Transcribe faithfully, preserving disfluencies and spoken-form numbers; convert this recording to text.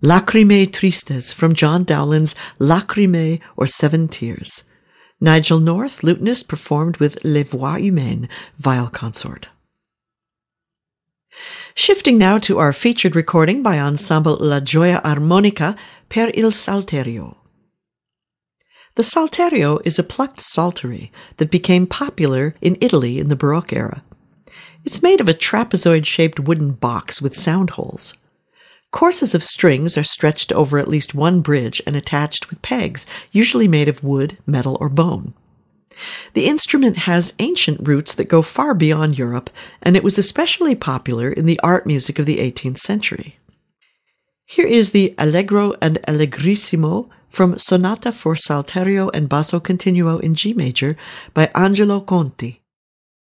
Lacrimae Tristes from John Dowland's Lacrimae or Seven Tears. Nigel North, lutenist, performed with Les Voix Humaines viol consort. Shifting now to our featured recording by Ensemble La Gioia Armonica per il Salterio. The salterio is a plucked psaltery that became popular in Italy in the Baroque era. It's made of a trapezoid-shaped wooden box with sound holes. Courses of strings are stretched over at least one bridge and attached with pegs, usually made of wood, metal, or bone. The instrument has ancient roots that go far beyond Europe, and it was especially popular in the art music of the eighteenth century. Here is the Allegro and Allegrissimo from Sonata for Salterio and Basso Continuo in G major by Angelo Conti.